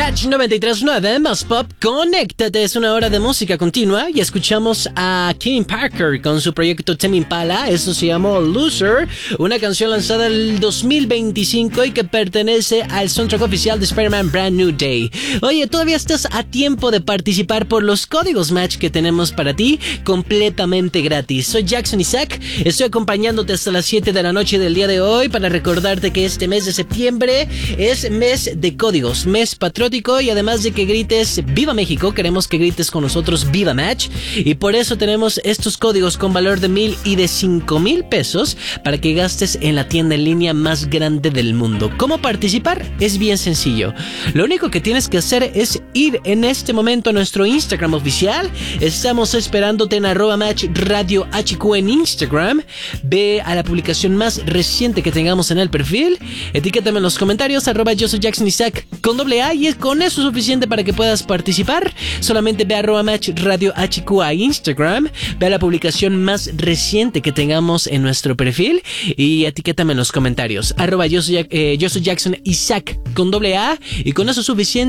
Match 93.9 más pop, conéctate, es una hora de música continua y escuchamos a Kim Parker con su proyecto Tame Impala. Esto se llamó Loser, una canción lanzada en el 2025 y que pertenece al soundtrack oficial de Spider-Man Brand New Day. Oye, todavía estás a tiempo de participar por los códigos Match que tenemos para ti, completamente gratis. Soy Jackson Isaac, estoy acompañándote hasta las 7 de la noche del día de hoy para recordarte que este mes de septiembre es mes de códigos, mes patriótico, y además de que grites ¡Viva México!, queremos que grites con nosotros ¡Viva Match! Y por eso tenemos estos códigos con valor de 1,000 y de 5,000 pesos para que gastes en la tienda en línea más grande del mundo. ¿Cómo participar? Es bien sencillo. Lo único que tienes que hacer es ir en este momento a nuestro Instagram oficial. Estamos esperándote en @matchradiohq en Instagram. Ve a la publicación más reciente que tengamos en el perfil. Etiquétame en los comentarios @yo soy Jackson Isaac con doble A, y con eso es suficiente para que puedas participar. Solamente ve a @matchradiohq a Instagram, ve a la publicación más reciente que tengamos en nuestro perfil y etiquétame en los comentarios @yo soy Jackson Isaac con doble A, y con eso es suficiente